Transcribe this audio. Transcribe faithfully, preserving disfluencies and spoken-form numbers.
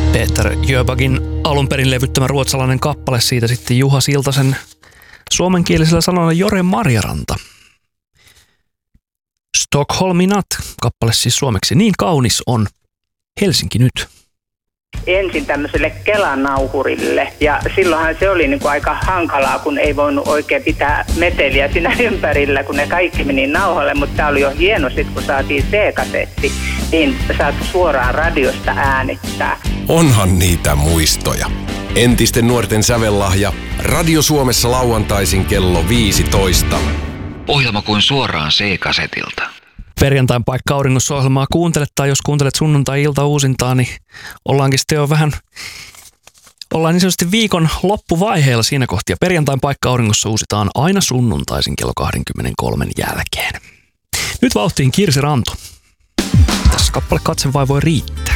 Peter Jöbagin alun perin levyttämä ruotsalainen kappale, siitä sitten Juha Siltasen suomenkielisellä sanalla Jore Marjaranta. Stockholmi Natt, kappale siis suomeksi. Niin kaunis on Helsinki nyt. Ensin tämmöiselle Kelanauhurille, ja silloinhan se oli niin kuin aika hankalaa, kun ei voinut oikein pitää meteliä siinä ympärillä, kun ne kaikki meni nauhalle, mutta tämä oli jo hieno sitten, kun saatiin C-kasetti, niin saat suoraan radiosta äänittää. Onhan niitä muistoja. Entisten nuorten sävellahja, Radio Suomessa lauantaisin kello viisitoista. Ohjelma kuin suoraan C-kasetilta. Perjantain paikka auringossa ohjelmaa kuuntelet, tai jos kuuntelet sunnuntai-ilta uusintaa, niin ollaankin sitten jo vähän, ollaan niin sanotusti viikon loppuvaiheella siinä kohtia. Perjantain paikka auringossa uusitaan aina sunnuntaisin kello kaksikymmentäkolme jälkeen. Nyt vauhtiin Kirsi Ranto. Tässä kappale Katse vai voi riittää.